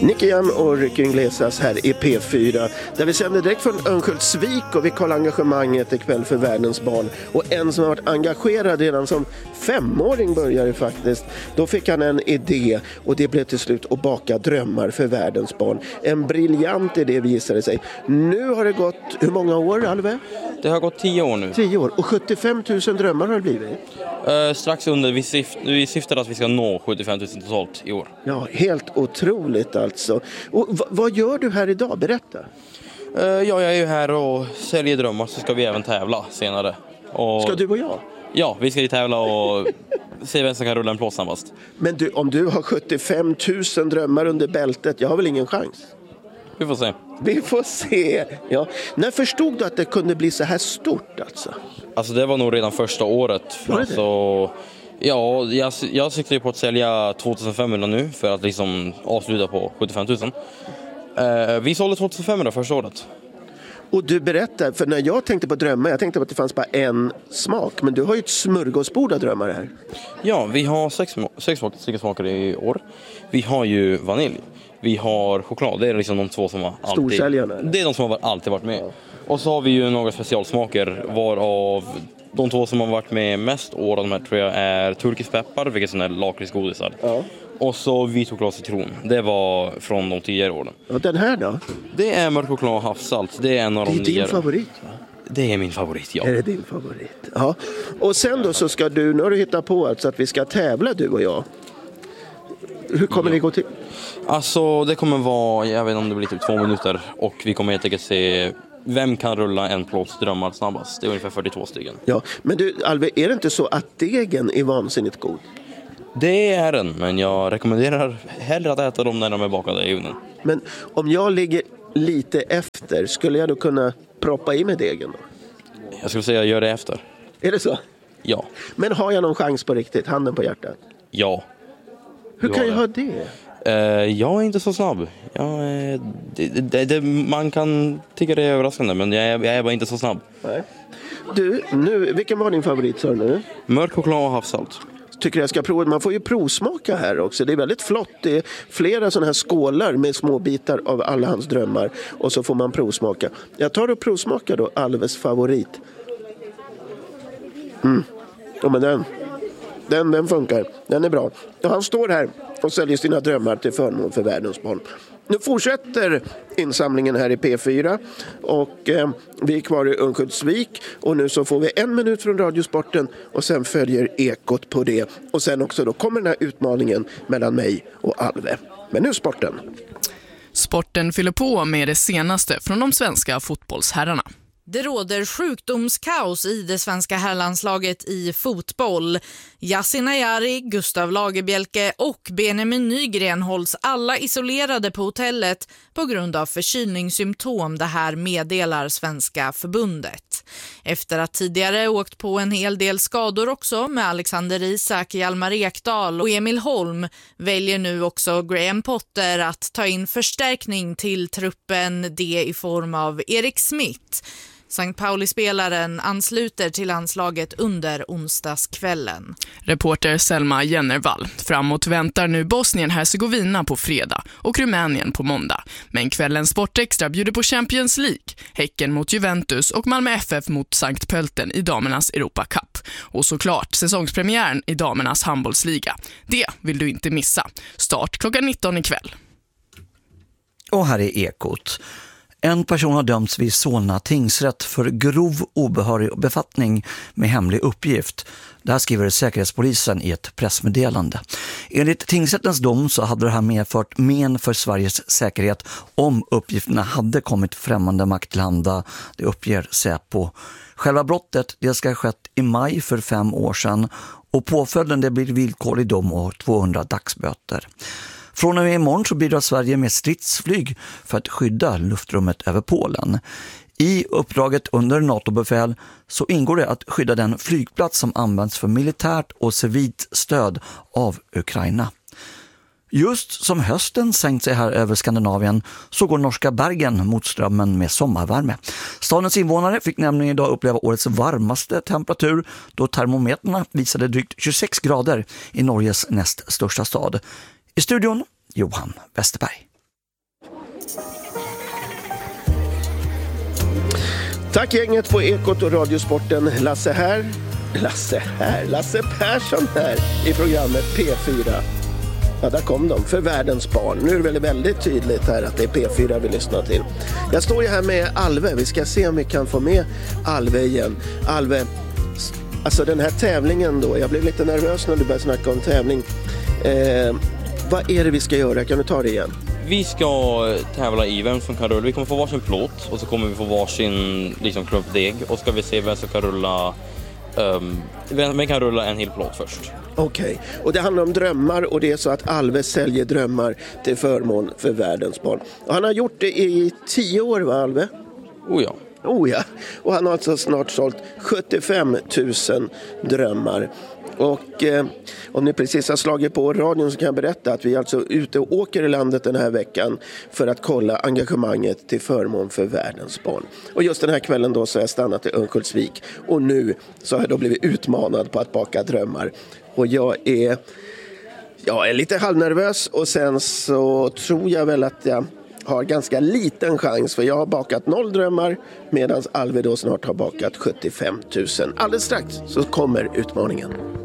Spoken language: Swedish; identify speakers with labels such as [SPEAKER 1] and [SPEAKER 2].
[SPEAKER 1] Nicky Jam och Ricky Iglesias här i P4 där vi sänder direkt från Örnsköldsvik och vi kollar engagemanget ikväll för världens barn. Och en som har varit engagerad redan som 5-åring började faktiskt. Då fick han en idé och det blev till slut att baka drömmar för världens barn. En briljant idé visade sig. Nu har det gått, hur många år Alve?
[SPEAKER 2] Det har gått 10 år nu.
[SPEAKER 1] 10 år och 75 000 drömmar har det blivit.
[SPEAKER 2] Strax under, vi syftar att vi ska nå 75 000 totalt i år.
[SPEAKER 1] Ja, helt otroligt alltså. Och vad gör du här idag? Berätta.
[SPEAKER 2] Jag är ju här och säljer drömmar, så ska vi även tävla senare.
[SPEAKER 1] Ska du och jag?
[SPEAKER 2] Ja, vi ska ju tävla och se vem som kan rulla en plåt snabbast.
[SPEAKER 1] Men du, om du har 75 000 drömmar under bältet, jag har väl ingen chans?
[SPEAKER 2] Vi får se.
[SPEAKER 1] Vi får se, ja. När förstod du att det kunde bli så här stort alltså?
[SPEAKER 2] Alltså det var nog redan första året.
[SPEAKER 1] Var det
[SPEAKER 2] alltså, ja, jag siktade på att sälja 2500 nu för att liksom avsluta på 75 000. Vi sålde 2500 första året.
[SPEAKER 1] Och du berättar, för när jag tänkte på drömmar, jag tänkte på att det fanns bara en smak. Men du har ju ett smörgåsbord av drömmar här.
[SPEAKER 2] Ja, vi har sex smaker i år. Vi har ju vanilj. Vi har choklad, det är liksom de två som har alltid...
[SPEAKER 1] Storsäljarna?
[SPEAKER 2] Det är de som har alltid varit med. Ja. Och så har vi ju några specialsmaker, varav de två som har varit med mest år av de här tror jag är turkisk peppar, vilket är sån här lakritsgodisar. Ja. Och så vit choklad citron. Det var från de tidigare åren.
[SPEAKER 1] Och den här då?
[SPEAKER 2] Det är mörk choklad och havssalt. Det är en av de
[SPEAKER 1] nyare. Det är din favorit va?
[SPEAKER 2] Det är min favorit, ja.
[SPEAKER 1] Är det din favorit? Ja. Och sen då så ska du, nu har du hittat på alltså att vi ska tävla du och jag. Hur kommer det gå till?
[SPEAKER 2] Alltså det kommer vara, jag vet inte om det blir typ 2 minuter. Och vi kommer helt enkelt se vem kan rulla en plåts drömmar snabbast. Det är ungefär 42 stycken. Ja, men du Alve, är det inte så att degen är vansinnigt god? Det är den, men jag rekommenderar hellre att äta dem när de är bakade i ugnen.
[SPEAKER 1] Men om jag ligger lite efter, skulle jag då kunna proppa i med degen då?
[SPEAKER 2] Jag skulle säga gör det efter.
[SPEAKER 1] Är det så?
[SPEAKER 2] Ja.
[SPEAKER 1] Men har jag någon chans på riktigt? Handen på hjärtat?
[SPEAKER 2] Ja.
[SPEAKER 1] Hur kan jag ha det?
[SPEAKER 2] Jag är inte så snabb. Man kan tycka det är överraskande, men jag är bara inte så snabb. Nej. Du, nu, vilken var din favorit sa du nu? Mörk choklad och havssalt.
[SPEAKER 1] Tycker jag ska prova. Man får ju provsmaka här också. Det är väldigt flott. Det är flera sådana här skålar med små bitar av alla hans drömmar. Och så får man provsmaka. Jag tar och provsmakar då Alves favorit. Ja, men den funkar. Den är bra. Och han står här och säljer sina drömmar till förmån för världens barn. Nu fortsätter insamlingen här i P4 och vi är kvar i Örnsköldsvik och nu så får vi 1 minut från Radiosporten och sen följer ekot på det och sen också då kommer den här utmaningen mellan mig och Alve. Men nu sporten.
[SPEAKER 3] Sporten fyller på med det senaste från de svenska fotbollsherrarna.
[SPEAKER 4] Det råder sjukdomskaos i det svenska herrlandslaget i fotboll. Yasin Ayari, Gustav Lagerbielke och Benjamin Nygren hålls alla isolerade på hotellet på grund av förkylningssymptom, det här meddelar Svenska förbundet. Efter att tidigare åkt på en hel del skador också med Alexander Isak, Hjalmar Ekdal och Emil Holm väljer nu också Graham Potter att ta in förstärkning till truppen, det i form av Erik Smith. Sankt Pauli-spelaren ansluter till landslaget under onsdagskvällen.
[SPEAKER 3] Reporter Selma Jennervall. Framåt väntar nu Bosnien-Hercegovina på fredag och Rumänien på måndag. Men kvällens Sportextra bjuder på Champions League, Häcken mot Juventus och Malmö FF mot Sankt Pölten i damernas Europa Cup. Och såklart säsongspremiären i damernas handbollsliga. Det vill du inte missa. Start klockan 19 ikväll.
[SPEAKER 5] Och här är ekot. En person har dömts vid Solna tingsrätt för grov obehörig befattning med hemlig uppgift. Det här skriver Säkerhetspolisen i ett pressmeddelande. Enligt tingsrättens dom så hade det här medfört men för Sveriges säkerhet om uppgifterna hade kommit främmande makt till handa. Det uppger Säpo. Själva brottet det ska ha skett i maj för 5 år sedan och påföljden det blir villkorlig dom och 200 dagsböter. Från och med imorgon så bidrar Sverige med stridsflyg för att skydda luftrummet över Polen. I uppdraget under NATO-befäl så ingår det att skydda den flygplats som används för militärt och civilt stöd av Ukraina. Just som hösten sänkt sig här över Skandinavien så går norska Bergen mot strömmen med sommarvärme. Stadens invånare fick nämligen idag uppleva årets varmaste temperatur då termometerna visade drygt 26 grader i Norges näst största stad. I studion, Johan Westerberg.
[SPEAKER 1] Tack gänget på Ekot och Radiosporten. Lasse Persson här i programmet P4. Ja, där kom de, för världens barn. Nu är det väl väldigt tydligt här att det är P4 vi lyssnar till. Jag står ju här med Alve. Vi ska se om vi kan få med Alve igen. Alve, alltså den här tävlingen då. Jag blev lite nervös när du började snacka om tävling. Vad är det vi ska göra? Kan du ta det igen?
[SPEAKER 2] Vi ska tävla i vem som kan rulla. Vi kommer få varsin plåt och så kommer vi få varsin klumpdeg. Och ska vi se vem som kan rulla... vem kan rulla en hel plåt först.
[SPEAKER 1] Okej, och det handlar om drömmar och det är så att Alve säljer drömmar till förmån för världens barn. Och han har gjort det i 10 år, va Alve? Oh ja, och han har alltså snart sålt 75 000 drömmar. Och om ni precis har slagit på radion så kan jag berätta att vi är alltså ute och åker i landet den här veckan för att kolla engagemanget till förmån för världens barn. Och just den här kvällen då så har jag stannat i Örnsköldsvik och nu så har jag då blivit utmanad på att baka drömmar. Och jag är lite halvnervös och sen så tror jag väl att jag har ganska liten chans för jag har bakat 0 drömmar medan Alve då snart har bakat 75 000. Alldeles strax så kommer utmaningen.